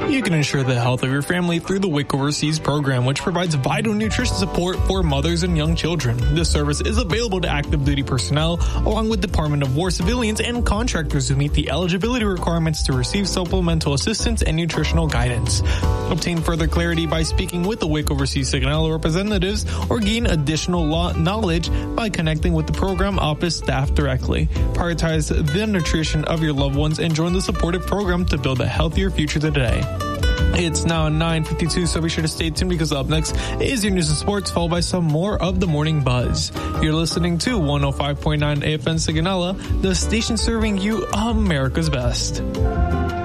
You can ensure the health of your family through the WIC Overseas program, which provides vital nutrition support for mothers and young children. This service is available to active duty personnel, along with Department of War civilians and contractors who meet the eligibility requirements to receive supplemental assistance and nutritional guidance. Obtain further clarity by speaking with the WIC Overseas Signala representatives or gain additional knowledge by connecting with the program office staff directly. Prioritize the nutrition of your loved ones and join the supportive program to build a healthier future today. It's now 9:52, so be sure to stay tuned because up next is your news and sports, followed by some more of the Morning Buzz. You're listening to 105.9 AFN Signala, the station serving you America's best.